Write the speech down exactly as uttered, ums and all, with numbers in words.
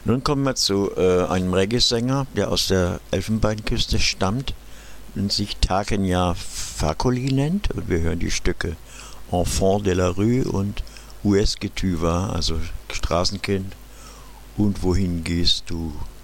Nun kommen wir zu äh, einem Reggae-Sänger, der aus der Elfenbeinküste stammt und sich Takenya Fakoly nennt. Und wir hören die Stücke Enfant de la Rue und Où est-ce que tu vas, also Straßenkind und Wohin gehst du?